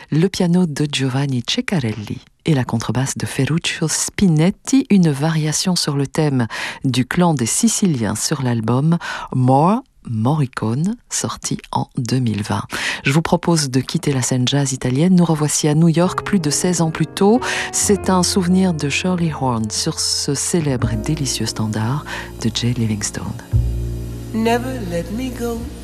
le piano de Giovanni Ceccarelli et la contrebasse de Ferruccio Spinetti, une variation sur le thème du clan des Siciliens sur l'album More Morricone, sorti en 2020. Je vous propose de quitter la scène jazz italienne. Nous revoici à New York plus de 16 ans plus tôt. C'est un souvenir de Shirley Horn sur ce célèbre et délicieux standard de Jay Livingstone. Never let me go.